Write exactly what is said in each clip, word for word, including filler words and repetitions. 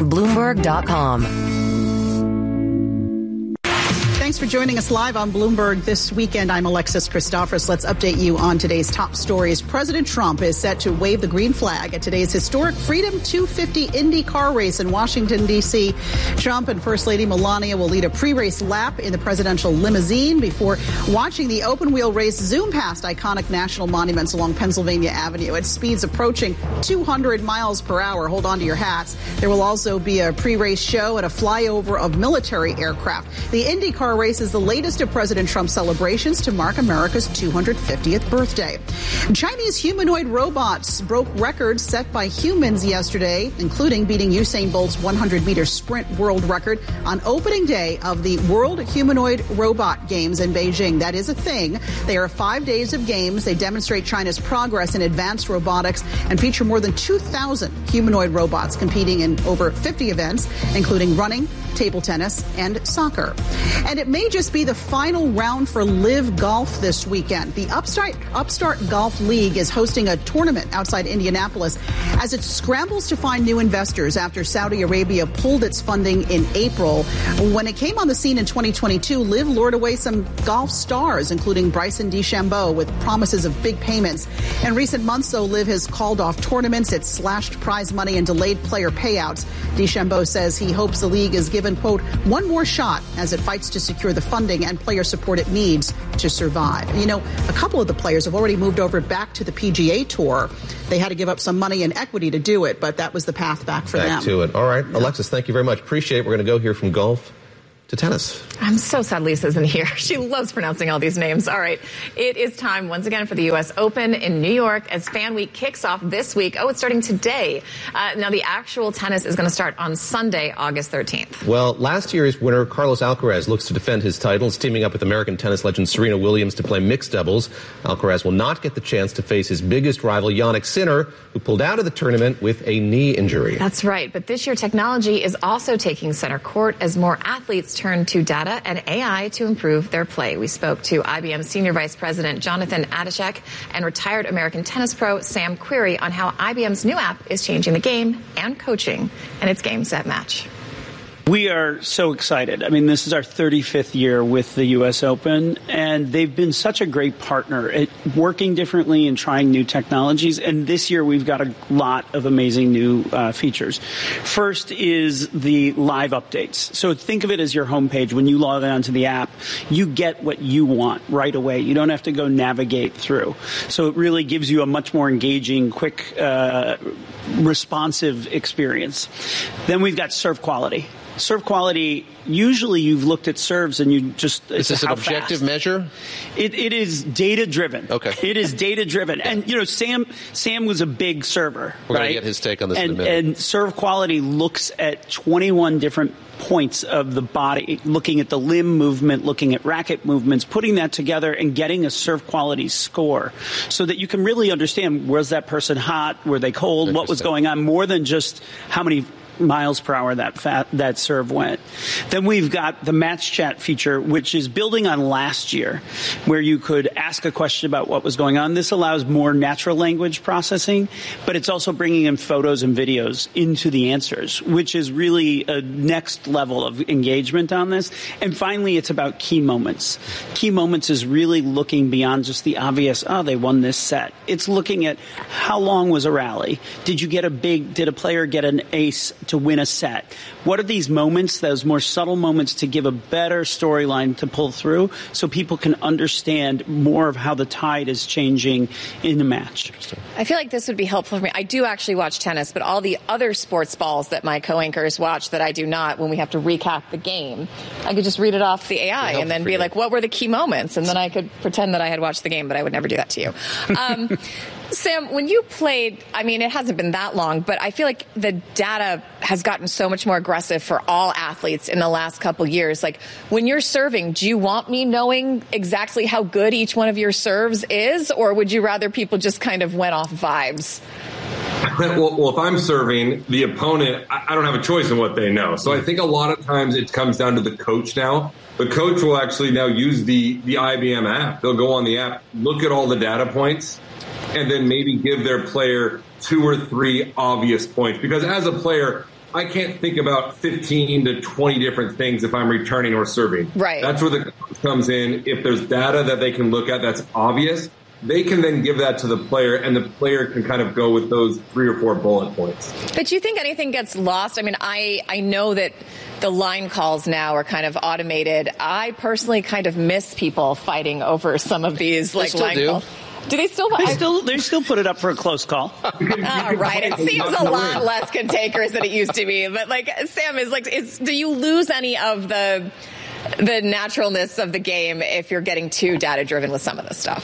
Bloomberg dot com. Thanks for joining us live on Bloomberg this weekend. I'm Alexis Christophorous. Let's update you on today's top stories. President Trump is set to wave the green flag at today's historic Freedom two fifty Indy car race in Washington, D C. Trump and First Lady Melania will lead a pre-race lap in the presidential limousine before watching the open-wheel race zoom past iconic national monuments along Pennsylvania Avenue at speeds approaching two hundred miles per hour. Hold on to your hats. There will also be a pre-race show and a flyover of military aircraft. The Indy car race is the latest of President Trump's celebrations to mark America's two hundred fiftieth birthday. Chinese humanoid robots broke records set by humans yesterday, including beating Usain Bolt's one hundred meter sprint world record on opening day of the World Humanoid Robot Games in Beijing. That is a thing. They are five days of games. They demonstrate China's progress in advanced robotics and feature more than two thousand humanoid robots competing in over fifty events, including running, table tennis, and soccer. And it may just be the final round for Live Golf this weekend. The Upstart, Upstart Golf League is hosting a tournament outside Indianapolis as it scrambles to find new investors after Saudi Arabia pulled its funding in April. When it came on the scene in twenty twenty-two, Live lured away some golf stars, including Bryson DeChambeau, with promises of big payments. In recent months, though, Live has called off tournaments, it's slashed prize money and delayed player payouts. DeChambeau says he hopes the league is given, quote, one more shot as it fights to secure the funding and player support it needs to survive. You know, a couple of the players have already moved over back to the P G A Tour. They had to give up some money and equity to do it, but that was the path back for back them. Back to it. All right. Yeah. Alexis, thank you very much. Appreciate it. We're going to go here from golf to tennis. I'm so sad Lisa isn't here. She loves pronouncing all these names. All right. It is time once again for the U S Open in New York as Fan Week kicks off this week. Oh, it's starting today. Uh, now, the actual tennis is going to start on Sunday, August thirteenth. Well, last year's winner, Carlos Alcaraz, looks to defend his title. He's teaming up with American tennis legend Serena Williams to play mixed doubles. Alcaraz will not get the chance to face his biggest rival, Jannik Sinner, who pulled out of the tournament with a knee injury. That's right. But this year, technology is also taking center court as more athletes turn to data and A I to improve their play. We spoke to I B M Senior Vice President Jonathan Adishek and retired American tennis pro Sam Querrey on how I B M's new app is changing the game and coaching and its Game Set Match. We are so excited. I mean, this is our thirty-fifth year with the U S Open, and they've been such a great partner at working differently and trying new technologies. And this year, we've got a lot of amazing new uh, features. First is the live updates. So think of it as your homepage. When you log on to the app, you get what you want right away. You don't have to go navigate through. So it really gives you a much more engaging, quick, uh, responsive experience. Then we've got serve quality. Serve quality, usually you've looked at serves and you just... Is this an objective fast. measure? It, it is data-driven. Okay. It is data-driven. Yeah. And, you know, Sam Sam was a big server, We're right? going to get his take on this and, in a minute. And serve quality looks at twenty-one different points of the body, looking at the limb movement, looking at racket movements, putting that together and getting a serve quality score so that you can really understand, was that person hot? Were they cold? What was going on? More than just how many miles per hour that fat, that serve went. Then we've got the match chat feature, which is building on last year, where you could ask a question about what was going on. This allows more natural language processing, but it's also bringing in photos and videos into the answers, which is really a next level of engagement on this. And finally, it's about key moments. Key moments is really looking beyond just the obvious, oh, they won this set. It's looking at how long was a rally? Did you get a big, did a player get an ace to win a set? What are these moments, those more subtle moments, to give a better storyline to pull through so people can understand more of how the tide is changing in the match? I feel like this would be helpful for me. I do actually watch tennis, but all the other sports balls that my co-anchors watch that I do not, when we have to recap the game, I could just read it off the A I and then be like, what were the key moments? And then I could pretend that I had watched the game, but I would never do that to you. Um, Sam, when you played, I mean, it hasn't been that long, but I feel like the data has gotten so much more aggressive for all athletes in the last couple years. Like, when you're serving, do you want me knowing exactly how good each one of your serves is, or would you rather people just kind of went off vibes? Well, well, if I'm serving the opponent, I don't have a choice in what they know. So I think a lot of times it comes down to the coach now. The coach will actually now use the, the I B M app. They'll go on the app, look at all the data points, and then maybe give their player two or three obvious points. Because as a player, I can't think about fifteen to twenty different things if I'm returning or serving. Right. That's where the coach comes in. If there's data that they can look at that's obvious, they can then give that to the player, and the player can kind of go with those three or four bullet points. But do you think anything gets lost? I mean, I, I know that the line calls now are kind of automated. I personally kind of miss people fighting over some of these like line do. calls. Do they still? They I, still they still put it up for a close call. All right, it seems a lot less cantankerous than it used to be. But like Sam is like, is do you lose any of the the naturalness of the game if you're getting too data driven with some of this stuff?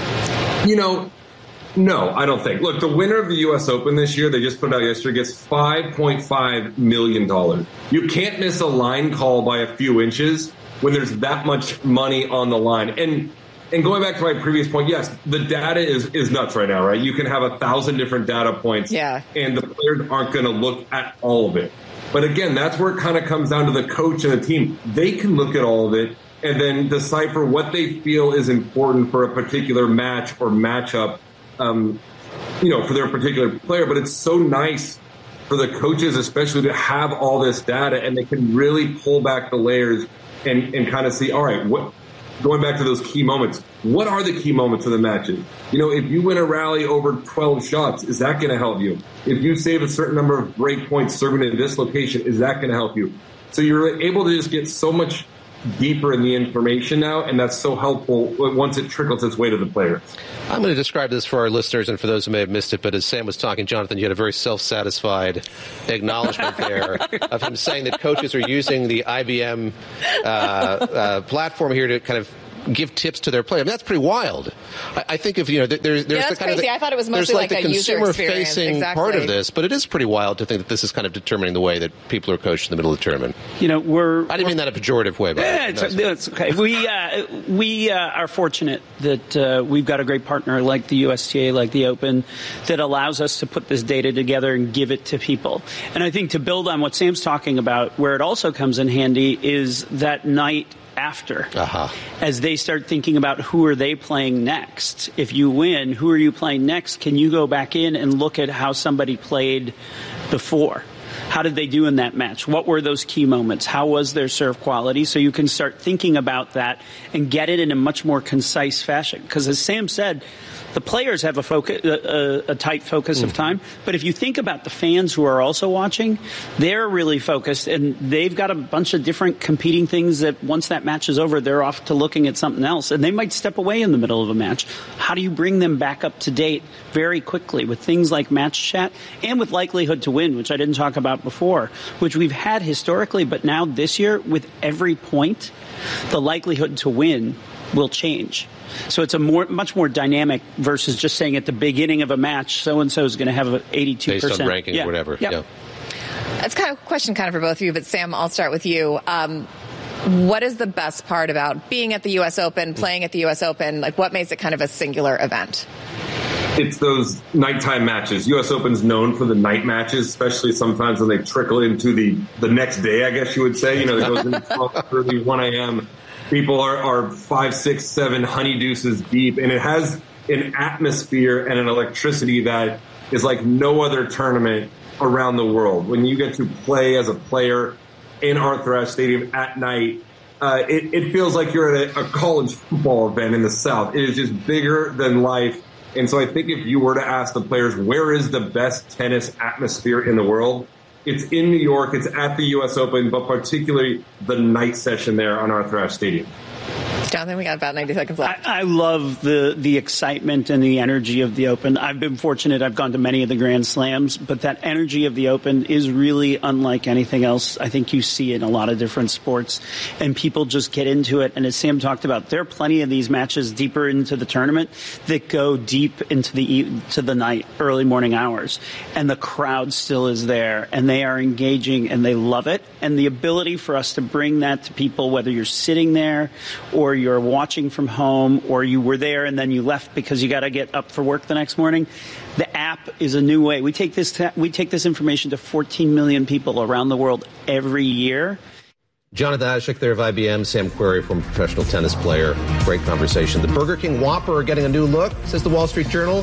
You know, no, I don't think. Look, the winner of the U S Open this year, they just put it out yesterday, gets five point five million dollars. You can't miss a line call by a few inches when there's that much money on the line. And and going back to my previous point, yes, the data is, is nuts right now, right? You can have a thousand different data points, yeah. and the players aren't going to look at all of it. But again, that's where it kind of comes down to the coach and the team. They can look at all of it and then decipher what they feel is important for a particular match or matchup, um, you know, for their particular player. But it's so nice for the coaches, especially, to have all this data, and they can really pull back the layers and, and kind of see, all right, what, going back to those key moments, what are the key moments of the matches? You know, if you win a rally over twelve shots, is that going to help you? If you save a certain number of break points serving in this location, is that going to help you? So you're able to just get so much deeper in the information now, and that's so helpful once it trickles its way to the players. I'm going to describe this for our listeners and for those who may have missed it, but as Sam was talking, Jonathan, you had a very self-satisfied acknowledgement there of him saying that coaches are using the I B M uh, uh, platform here to kind of give tips to their player. I mean, that's pretty wild. I, I think if, you know, there's, there's yeah, that's the kind crazy. of the, I thought it was mostly like, like the a user consumer-facing exactly. part of this, but it is pretty wild to think that this is kind of determining the way that people are coached in the middle of the tournament. You know, we're... I didn't mean that in a pejorative way, but yeah, it's, it's okay. We uh, we uh, are fortunate that uh, we've got a great partner like the U S T A, like the Open, that allows us to put this data together and give it to people. And I think to build on what Sam's talking about, where it also comes in handy is that night after, uh-huh. as they start thinking about who are they playing next. If you win, who are you playing next? Can you go back in and look at how somebody played before? How did they do in that match? What were those key moments? How was their serve quality? So you can start thinking about that and get it in a much more concise fashion. Because as Sam said, the players have a, focus, a, a tight focus mm. of time. But if you think about the fans who are also watching, they're really focused, and they've got a bunch of different competing things that once that match is over, they're off to looking at something else. And they might step away in the middle of a match. How do you bring them back up to date very quickly with things like match chat and with likelihood to win, which I didn't talk about before, which we've had historically, but now this year, with every point, the likelihood to win will change. So it's a more, much more dynamic versus just saying at the beginning of a match, so-and-so is going to have an eighty-two percent. Based on ranking yeah. or whatever. Yep. Yeah. That's kind of a question kind of for both of you, but Sam, I'll start with you. Um, what is the best part about being at the U S Open, playing at the U S Open? Like, what makes it kind of a singular event? It's those nighttime matches. U S Open's known for the night matches, especially sometimes when they trickle into the, the next day, I guess you would say. You know, it goes into twelve thirty, one a.m. People are, are five, six, seven honeydeuces deep, and it has an atmosphere and an electricity that is like no other tournament around the world. When you get to play as a player in Arthur Ashe Stadium at night, uh, it, it feels like you're at a, a college football event in the South. It is just bigger than life. And so I think if you were to ask the players, where is the best tennis atmosphere in the world? It's in New York. It's at the U S Open, but particularly the night session there on Arthur Ashe Stadium. Jonathan, we got about ninety seconds left. I, I love the, the excitement and the energy of the Open. I've been fortunate. I've gone to many of the Grand Slams, but that energy of the Open is really unlike anything else I think you see in a lot of different sports. And people just get into it. And as Sam talked about, there are plenty of these matches deeper into the tournament that go deep into the to the night, early morning hours. And the crowd still is there, and they are engaging, and they love it. And the ability for us to bring that to people, whether you're sitting there or you're watching from home, or you were there and then you left because you got to get up for work the next morning. The app is a new way. We take this ta- we take this information to fourteen million people around the world every year. Jonathan Ashik there of I B M, Sam Querrey, former professional tennis player. Great conversation. The Burger King Whopper are getting a new look, says the Wall Street Journal.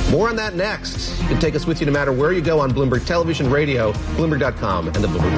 More on that next. You can take us with you no matter where you go on Bloomberg Television, radio, Bloomberg dot com, and the Bloomberg